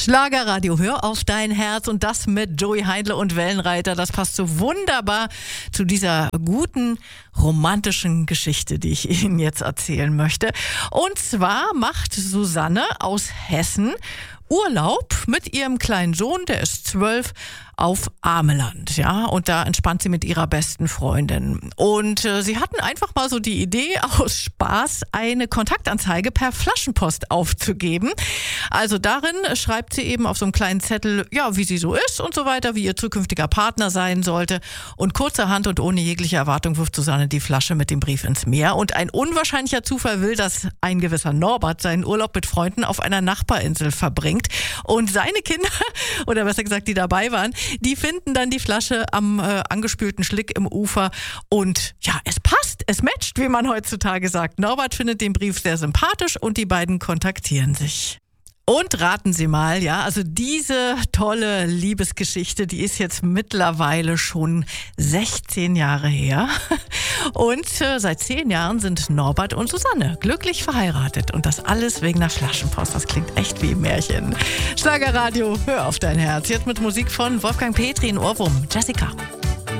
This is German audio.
Schlagerradio, hör auf dein Herz, und das mit Joey Heindle und Wellenreiter. Das passt so wunderbar zu dieser guten, romantischen Geschichte, die ich Ihnen jetzt erzählen möchte. Und zwar macht Susanne aus Hessen Urlaub mit ihrem kleinen Sohn, der ist 12, auf Ameland, ja, und da entspannt sie mit ihrer besten Freundin. Und sie hatten einfach mal so die Idee, aus Spaß eine Kontaktanzeige per Flaschenpost aufzugeben. Also darin schreibt sie eben auf so einem kleinen Zettel, ja, wie sie so ist und so weiter, wie ihr zukünftiger Partner sein sollte. Und kurzerhand und ohne jegliche Erwartung wirft Susanne die Flasche mit dem Brief ins Meer. Und ein unwahrscheinlicher Zufall will, dass ein gewisser Norbert seinen Urlaub mit Freunden auf einer Nachbarinsel verbringt. Und seine Kinder, oder besser gesagt, die dabei waren, die finden dann die Flasche am angespülten Schlick im Ufer. Und ja, es passt, es matcht, wie man heutzutage sagt. Norbert findet den Brief sehr sympathisch und die beiden kontaktieren sich. Und raten Sie mal, ja, also diese tolle Liebesgeschichte, die ist jetzt mittlerweile schon 16 Jahre her. Und seit 10 Jahren sind Norbert und Susanne glücklich verheiratet. Und das alles wegen einer Flaschenpost. Das klingt echt wie ein Märchen. Schlagerradio, hör auf dein Herz. Jetzt mit Musik von Wolfgang Petri in Ohrwurm. Jessica.